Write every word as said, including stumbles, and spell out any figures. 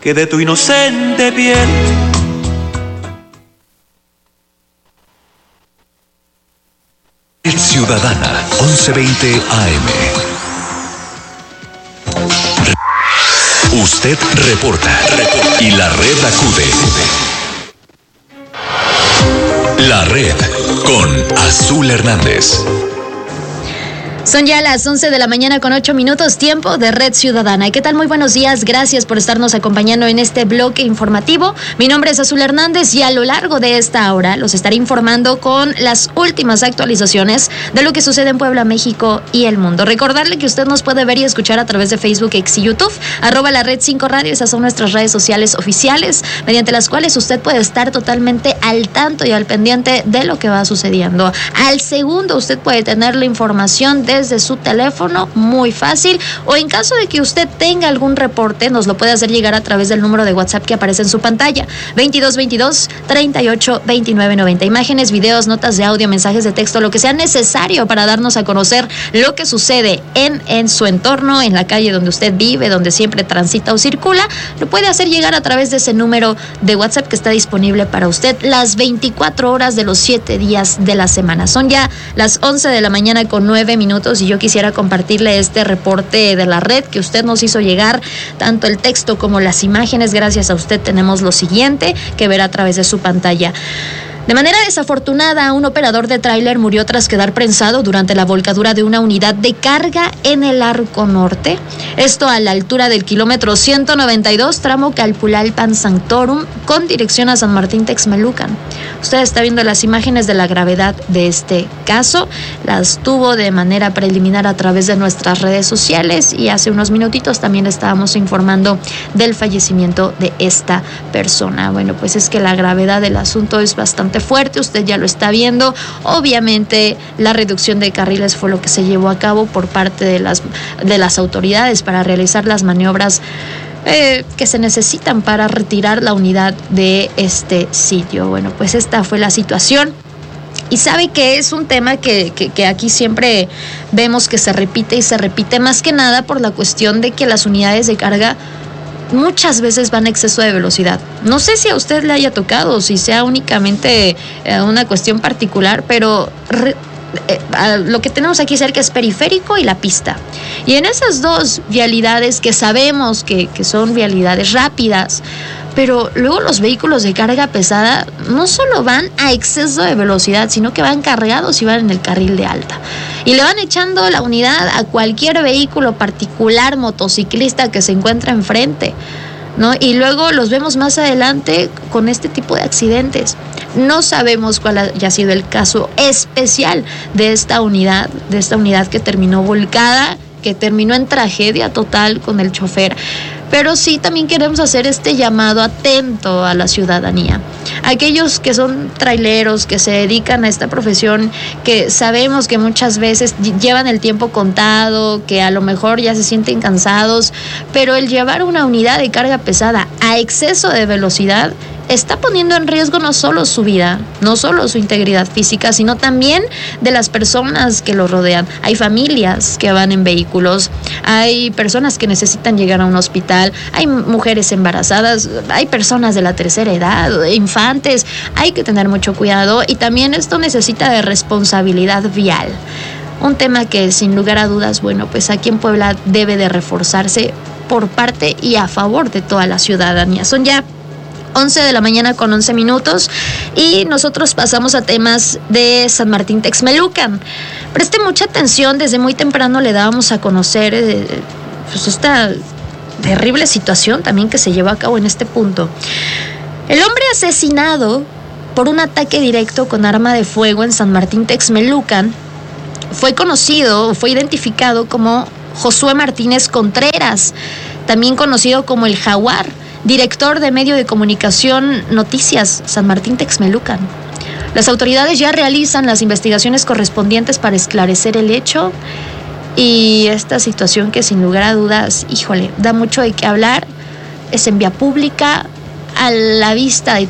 que de tu inocente piel. Red Ciudadana, once veinte A M. Usted reporta, reporta y la red acude. La red con Azul Hernández. Son ya las once de la mañana con ocho minutos, tiempo de Red Ciudadana. ¿Y qué tal? Muy buenos días, gracias por estarnos acompañando en este bloque informativo. Mi nombre es Azul Hernández y a lo largo de esta hora los estaré informando con las últimas actualizaciones de lo que sucede en Puebla, México y el mundo. Recordarle que usted nos puede ver y escuchar a través de Facebook, X y YouTube, arroba la red cinco radio. Esas son nuestras redes sociales oficiales, mediante las cuales usted puede estar totalmente al tanto y al pendiente de lo que va sucediendo. Al segundo, usted puede tener la información de desde su teléfono, muy fácil, o en caso de que usted tenga algún reporte, nos lo puede hacer llegar a través del número de WhatsApp que aparece en su pantalla, veintidós veintidós, treinta y ocho, veintinueve noventa. Imágenes, videos, notas de audio, mensajes de texto, lo que sea necesario para darnos a conocer lo que sucede en, en su entorno, en la calle donde usted vive, donde siempre transita o circula, lo puede hacer llegar a través de ese número de WhatsApp que está disponible para usted las veinticuatro horas de los siete días de la semana. Son ya las once de la mañana con nueve minutos. Y yo quisiera compartirle este reporte de la red que usted nos hizo llegar, tanto el texto como las imágenes. Gracias a usted tenemos lo siguiente que ver a través de su pantalla. De manera desafortunada, un operador de tráiler murió tras quedar prensado durante la volcadura de una unidad de carga en el Arco Norte. Esto a la altura del kilómetro ciento noventa y dos, tramo Calpulalpan Sanctorum, con dirección a San Martín Texmelucan. Usted está viendo las imágenes de la gravedad de este caso. Las tuvo de manera preliminar a través de nuestras redes sociales y hace unos minutitos también estábamos informando del fallecimiento de esta persona. Bueno, pues es que la gravedad del asunto es bastante fuerte, usted ya lo está viendo. Obviamente la reducción de carriles fue lo que se llevó a cabo por parte de las, de las autoridades para realizar las maniobras Eh, que se necesitan para retirar la unidad de este sitio. Bueno, pues esta fue la situación. Y sabe que es un tema que, que, que aquí siempre vemos que se repite y se repite, más que nada por la cuestión de que las unidades de carga muchas veces van a exceso de velocidad. No sé si a usted le haya tocado o si sea únicamente eh, una cuestión particular, pero re, eh, lo que tenemos aquí cerca es periférico y la pista. Y en esas dos vialidades que sabemos que, que son vialidades rápidas, pero luego los vehículos de carga pesada no solo van a exceso de velocidad, sino que van cargados y van en el carril de alta. Y le van echando la unidad a cualquier vehículo particular, motociclista que se encuentra enfrente, ¿no? Y luego los vemos más adelante con este tipo de accidentes. No sabemos cuál haya sido el caso especial de esta unidad, de esta unidad que terminó volcada, que terminó en tragedia total con el chofer. Pero sí también queremos hacer este llamado atento a la ciudadanía. Aquellos que son traileros, que se dedican a esta profesión, que sabemos que muchas veces llevan el tiempo contado, que a lo mejor ya se sienten cansados, pero el llevar una unidad de carga pesada a exceso de velocidad está poniendo en riesgo no solo su vida, no solo su integridad física, sino también de las personas que lo rodean. Hay familias que van en vehículos, hay personas que necesitan llegar a un hospital, hay mujeres embarazadas, hay personas de la tercera edad, infantes. Hay que tener mucho cuidado y también esto necesita de responsabilidad vial. Un tema que sin lugar a dudas, bueno, pues aquí en Puebla debe de reforzarse por parte y a favor de toda la ciudadanía. Son ya once de la mañana con once minutos y nosotros pasamos a temas de San Martín Texmelucan. Preste mucha atención, desde muy temprano le dábamos a conocer eh, pues esta terrible situación también que se llevó a cabo en este punto. El hombre asesinado por un ataque directo con arma de fuego en San Martín Texmelucan fue conocido, fue identificado como Josué Martínez Contreras, también conocido como el Jaguar, director de medio de comunicación Noticias San Martín Texmelucan. Las autoridades ya realizan las investigaciones correspondientes para esclarecer el hecho y esta situación que sin lugar a dudas, híjole, da mucho de qué hablar, es en vía pública, a la vista de